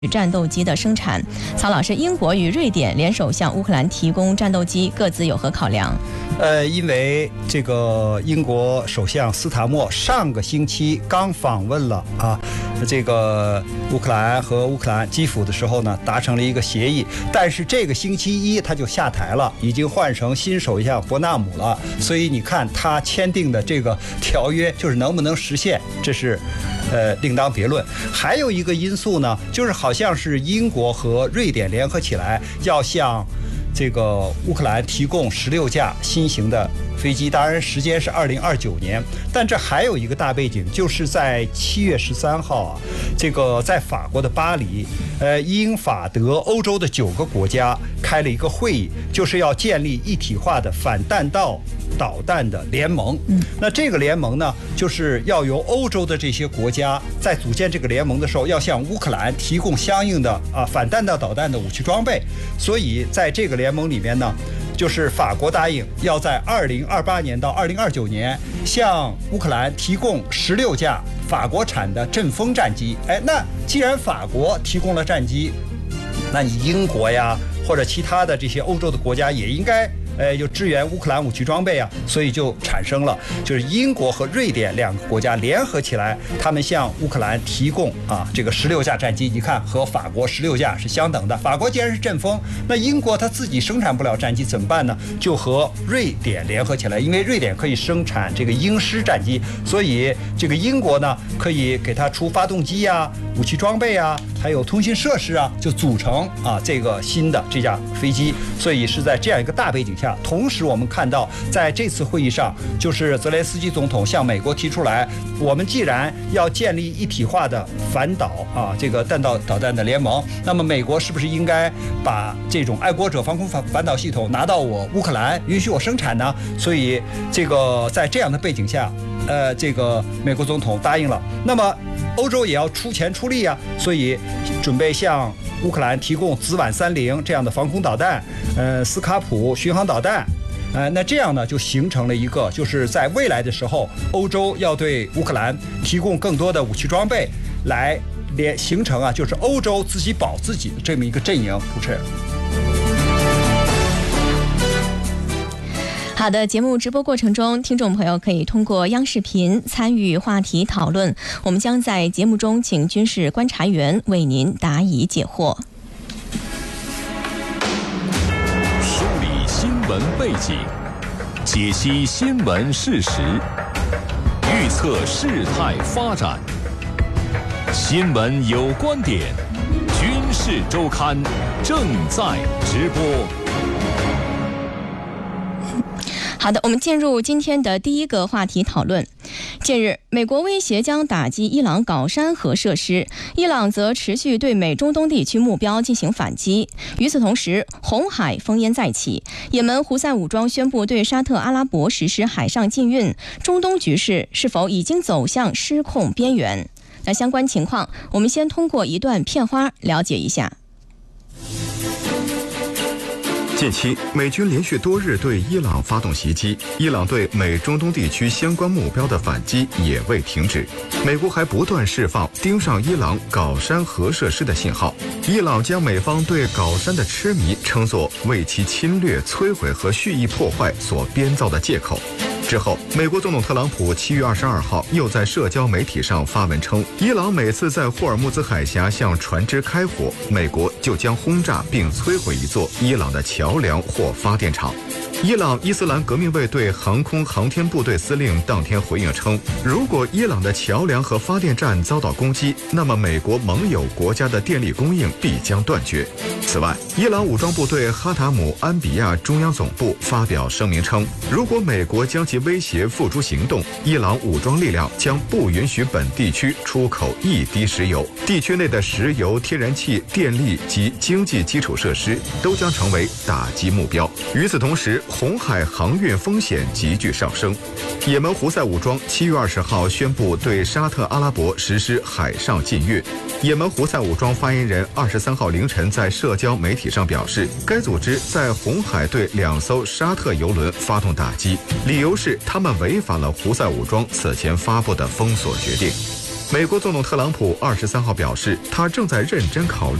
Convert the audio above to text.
战斗机的生产。曹老师，英国与瑞典联手向乌克兰提供战斗机，各自有何考量？ 因为这个英国首相斯塔默上个星期刚访问了这个乌克兰和乌克兰基辅的时候呢，达成了一个协议，但是这个星期一他就下台了，已经换成新首相伯纳姆了。所以你看他签订的这个条约就是能不能实现，这是另当别论。还有一个因素呢，就是好像是英国和瑞典联合起来要向这个乌克兰提供16架新型的飞机，当然时间是2029年。但这还有一个大背景，就是在7月13号这个在法国的巴黎，英法德欧洲的9个国家开了一个会议，就是要建立一体化的反弹道导弹的联盟。那这个联盟呢，就是要由欧洲的这些国家在组建这个联盟的时候，要向乌克兰提供相应的反弹道导弹的武器装备。所以在这个联盟里面呢，就是法国答应要在2028年到2029年向乌克兰提供16架法国产的阵风战机。那既然法国提供了战机，那你英国呀或者其他的这些欧洲的国家也应该就支援乌克兰武器装备啊，所以就产生了就是英国和瑞典2个国家联合起来，他们向乌克兰提供这个16架战机。你看和法国16架是相等的。法国既然是阵风，那英国它自己生产不了战机怎么办呢？就和瑞典联合起来，因为瑞典可以生产这个鹰狮战机，所以这个英国呢可以给它出发动机啊、武器装备啊，还有通信设施啊，就组成这个新的这架飞机。所以是在这样一个大背景下。同时我们看到在这次会议上，就是泽连斯基总统向美国提出来，我们既然要建立一体化的反导这个弹道导弹的联盟，那么美国是不是应该把这种爱国者防空反导系统拿到我乌克兰，允许我生产呢？所以这个在这样的背景下，这个美国总统答应了。那么欧洲也要出钱出力啊，所以准备向乌克兰提供紫菀30这样的防空导弹，斯卡普巡航导弹，那这样呢就形成了一个，就是在未来的时候，欧洲要对乌克兰提供更多的武器装备，来形成就是欧洲自己保自己的这么一个阵营。主持人。 好的，节目直播过程中，听众朋友可以通过央视频参与话题讨论，我们将在节目中请军事观察员为您答疑解惑。 梳理新闻背景，解析新闻事实，预测事态发展。新闻有观点，军事周刊正在直播。 好的，我们进入今天的第一个话题讨论。近日，美国威胁将打击伊朗搞山核设施，伊朗则持续对美中东地区目标进行反击。与此同时，红海烽烟再起，也门胡塞武装宣布对沙特阿拉伯实施海上禁运，中东局势是否已经走向失控边缘？那相关情况，我们先通过一段片花了解一下。 近期，美军连续多日对伊朗发动袭击，伊朗对美中东地区相关目标的反击也未停止。美国还不断释放盯上伊朗搞山核设施的信号。伊朗将美方对搞山的痴迷称作为其侵略、摧毁和蓄意破坏所编造的借口。之后，美国总统特朗普7月22号又在社交媒体上发文称，伊朗每次在霍尔木兹海峡向船只开火，美国就将轰炸并摧毁一座伊朗的桥梁或发电厂。伊朗伊斯兰革命卫队航空航天部队司令当天回应称，如果伊朗的桥梁和发电站遭到攻击，那么美国盟友国家的电力供应必将断绝。此外，伊朗武装部队哈塔姆安比亚中央总部发表声明称，如果美国将其威胁付诸行动，伊朗武装力量将不允许本地区出口一滴石油，地区内的石油、天然气、电力及经济基础设施都将成为打击目标。与此同时，红海航运风险急剧上升。也门胡塞武装7月20号宣布对沙特阿拉伯实施海上禁运。也门胡塞武装发言人23号凌晨在社交媒体上表示，该组织在红海对2艘沙特油轮发动打击，理由是他们违反了胡塞武装此前发布的封锁决定。 美国总统特朗普23号表示，他正在认真考虑